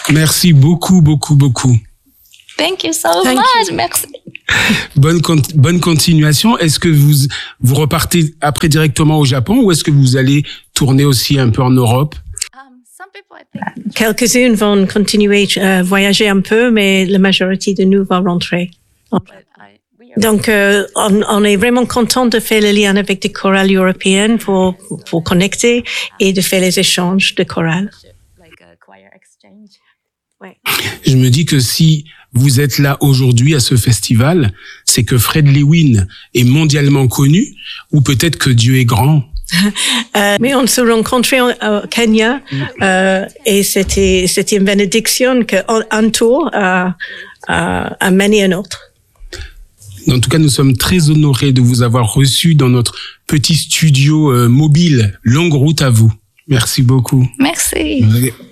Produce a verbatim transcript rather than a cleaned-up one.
Merci beaucoup, beaucoup, beaucoup. Thank you so Thank much. you. Merci. Bonne, con- bonne continuation. Est-ce que vous, vous repartez après directement au Japon ou est-ce que vous allez tourner aussi un peu en Europe? Um, some people, I think, Quelques-unes vont continuer à voyager un peu, mais la majorité de nous va rentrer. but I, we are Donc, euh, on, on est vraiment content de faire le lien avec des chorales européennes pour, pour connecter et de faire les échanges de chorales. like a choir exchange. Je me dis que si vous êtes là aujourd'hui à ce festival, c'est que Fred Lewin est mondialement connu ou peut-être que Dieu est grand. Euh, mais on se rencontrait en- au Kenya euh, et c'était c'était une bénédiction qu'un tour a, a, a mené un autre. En tout cas, nous sommes très honorés de vous avoir reçu dans notre petit studio euh, mobile. Longue route à vous. Merci beaucoup. Merci. Vous avez-